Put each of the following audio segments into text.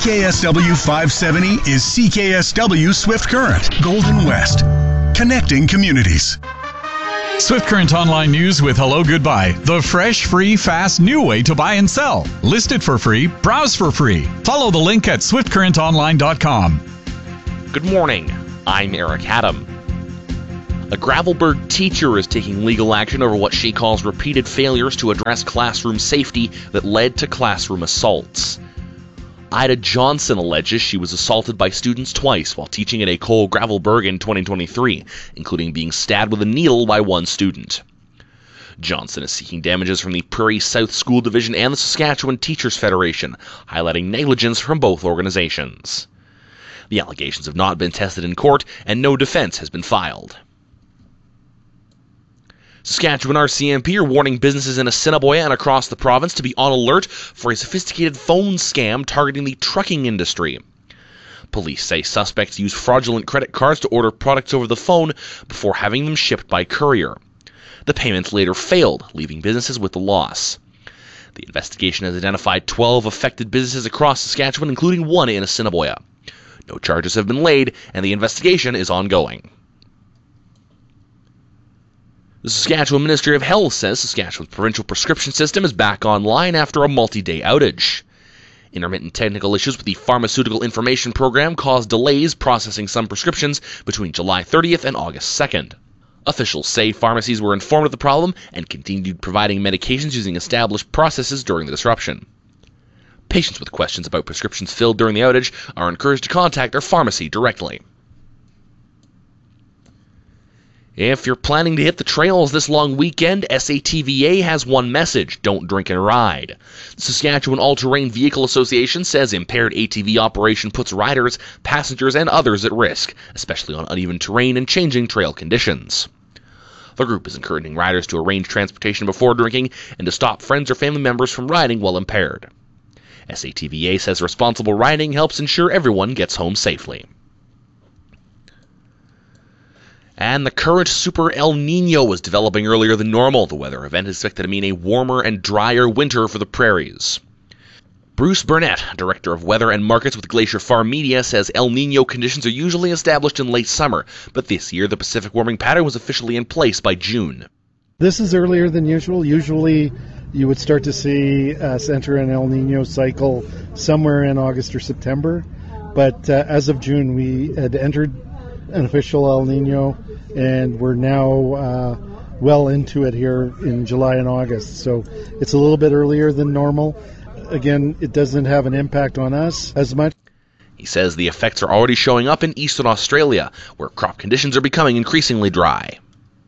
CKSW 570 is CKSW Swift Current, Golden West, connecting communities. Swift Current Online News with Hello Goodbye, the fresh, free, fast, new way to buy and sell. List it for free, browse for free. Follow the link at swiftcurrentonline.com. Good morning. I'm Eric Haddam. A Gravelbourg teacher is taking legal action over what she calls repeated failures to address classroom safety that led to classroom assaults. Ida Johnson alleges she was assaulted by students twice while teaching at École Gravelbourg in 2023, including being stabbed with a needle by one student. Johnson is seeking damages from the Prairie South School Division and the Saskatchewan Teachers Federation, highlighting negligence from both organizations. The allegations have not been tested in court, and no defense has been filed. Saskatchewan RCMP are warning businesses in Assiniboia and across the province to be on alert for a sophisticated phone scam targeting the trucking industry. Police say suspects use fraudulent credit cards to order products over the phone before having them shipped by courier. The payments later failed, leaving businesses with a loss. The investigation has identified 12 affected businesses across Saskatchewan, including one in Assiniboia. No charges have been laid, and the investigation is ongoing. The Saskatchewan Ministry of Health says Saskatchewan's provincial prescription system is back online after a multi-day outage. Intermittent technical issues with the Pharmaceutical Information Program caused delays processing some prescriptions between July 30th and August 2nd. Officials say pharmacies were informed of the problem and continued providing medications using established processes during the disruption. Patients with questions about prescriptions filled during the outage are encouraged to contact their pharmacy directly. If you're planning to hit the trails this long weekend, SATVA has one message: don't drink and ride. The Saskatchewan All-Terrain Vehicle Association says impaired ATV operation puts riders, passengers, and others at risk, especially on uneven terrain and changing trail conditions. The group is encouraging riders to arrange transportation before drinking and to stop friends or family members from riding while impaired. SATVA says responsible riding helps ensure everyone gets home safely. And the current Super El Nino was developing earlier than normal. The weather event is expected to mean a warmer and drier winter for the prairies. Bruce Burnett, Director of Weather and Markets with Glacier Farm Media, says El Nino conditions are usually established in late summer, but this year the Pacific warming pattern was officially in place by June. This is earlier than usual. Usually you would start to see us enter an El Nino cycle somewhere in August or September, but as of June we had entered an official El Nino, and we're now well into it here in July and August. So it's a little bit earlier than normal. Again, it doesn't have an impact on us as much. He says the effects are already showing up in Eastern Australia, where crop conditions are becoming increasingly dry.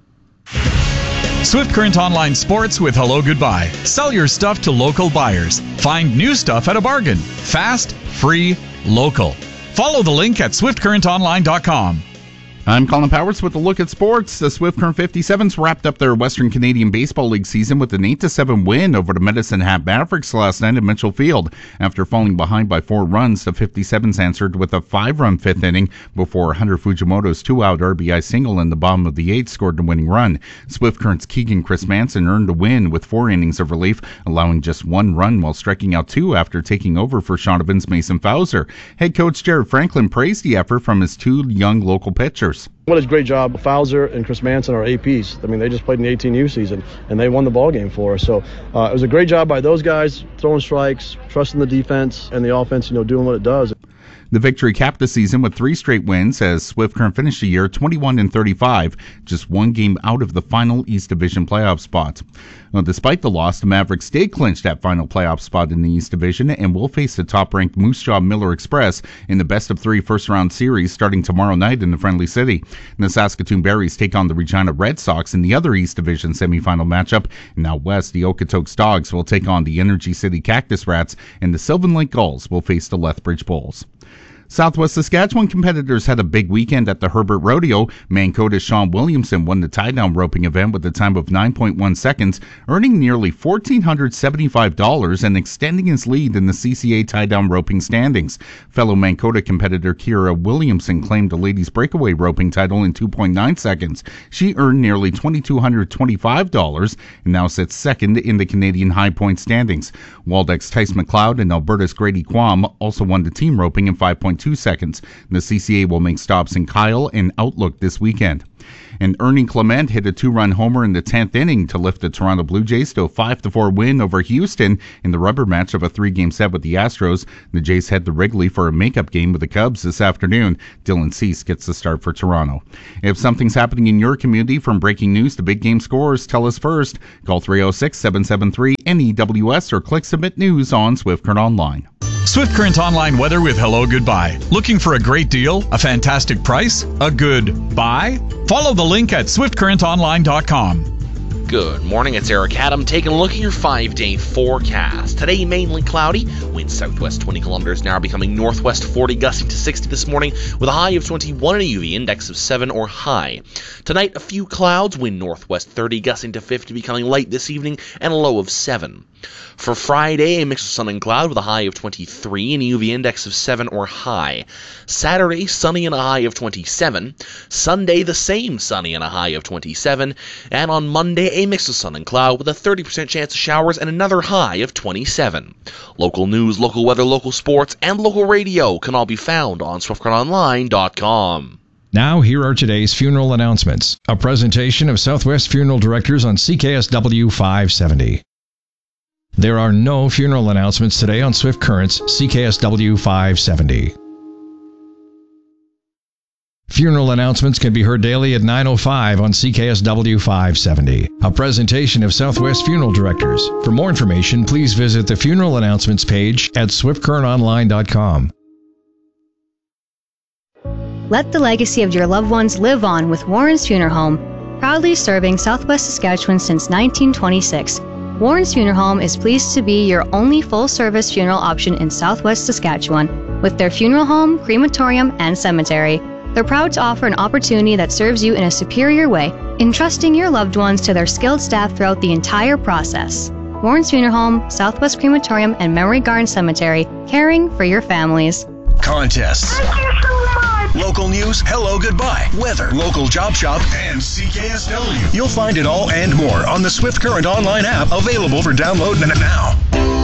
Swift Current Online Sports with Hello Goodbye. Sell your stuff to local buyers. Find new stuff at a bargain. Fast, free, local. Follow the link at swiftcurrentonline.com. I'm Colin Powers with a look at sports. The Swift Current 57s wrapped up their Western Canadian Baseball League season with an 8-7 win over the Medicine Hat Mavericks last night at Mitchell Field. After falling behind by 4 runs, the 57s answered with a 5-run fifth inning before Hunter Fujimoto's 2-out RBI single in the bottom of the 8th scored the winning run. Swift Current's Keegan Chris Manson earned a win with 4 innings of relief, allowing just 1 run while striking out 2 after taking over for Shaughnevin's Mason Fowler. Head coach Jared Franklin praised the effort from his 2 young local pitchers. What a great job. Fowler and Chris Manson are APs. I mean, they just played in the 18U season, and they won the ball game for us. So it was a great job by those guys, throwing strikes, trusting the defense, and the offense, doing what it does. The victory capped the season with 3 straight wins as Swift Current finished the year 21-35, just 1 game out of the final East Division playoff spot. Well, despite the loss, the Mavericks stayed clinched that final playoff spot in the East Division and will face the top-ranked Moose Jaw Miller Express in the best-of-3 first-round series starting tomorrow night in the Friendly City. And the Saskatoon Berries take on the Regina Red Sox in the other East Division semifinal matchup. And out west, the Okotoks Dogs will take on the Energy City Cactus Rats, and the Sylvan Lake Gulls will face the Lethbridge Bulls. Southwest Saskatchewan competitors had a big weekend at the Herbert Rodeo. Mancoda's Sean Williamson won the tie-down roping event with a time of 9.1 seconds, earning nearly $1,475 and extending his lead in the CCA tie-down roping standings. Fellow Mancoda competitor Kira Williamson claimed the ladies' breakaway roping title in 2.9 seconds. She earned nearly $2,225 and now sits second in the Canadian high point standings. Waldeck's Tice McLeod and Alberta's Grady Quam also won the team roping in 5.2 seconds. The CCA will make stops in Kyle and Outlook this weekend. And Ernie Clement hit a 2-run homer in the 10th inning to lift the Toronto Blue Jays to a 5-4 win over Houston in the rubber match of a 3-game set with the Astros. The Jays head to Wrigley for a makeup game with the Cubs this afternoon. Dylan Cease gets the start for Toronto. If something's happening in your community, from breaking news to big game scores, tell us first. Call 306-773-NEWS or click Submit News on Swift Current Online. Swift Current Online weather with Hello Goodbye. Looking for a great deal? A fantastic price? A good buy? Follow the link at swiftcurrentonline.com. Good morning, it's Eric Adam taking a look at your 5-day forecast. Today, mainly cloudy, winds southwest 20 kilometers an hour, becoming northwest 40, gusting to 60 this morning, with a high of 21 and a UV index of 7 or high. Tonight, a few clouds, wind northwest 30, gusting to 50, becoming light this evening, and a low of 7. For Friday, a mix of sun and cloud with a high of 23 and a UV index of 7 or high. Saturday, sunny and a high of 27. Sunday, the same, sunny and a high of 27. And on Monday, a mix of sun and cloud with a 30% chance of showers and another high of 27. Local news, local weather, local sports, and local radio can all be found on SwiftCurrentOnline.com. Now, here are today's funeral announcements. A presentation of Southwest Funeral Directors on CKSW 570. There are no funeral announcements today on Swift Current's CKSW 570. Funeral announcements can be heard daily at 9:05 on CKSW 570. A presentation of Southwest Funeral Directors. For more information, please visit the funeral announcements page at SwiftCurrentOnline.com. Let the legacy of your loved ones live on with Warren's Funeral Home, proudly serving Southwest Saskatchewan since 1926. Warren's Funeral Home is pleased to be your only full-service funeral option in Southwest Saskatchewan. With their funeral home, crematorium, and cemetery, they're proud to offer an opportunity that serves you in a superior way, entrusting your loved ones to their skilled staff throughout the entire process. Warren's Funeral Home, Southwest Crematorium, and Memory Garden Cemetery, caring for your families. Contests. Local news, Hello Goodbye, weather, local job shop, and CKSW. You'll find it all and more on the Swift Current Online app, available for download now.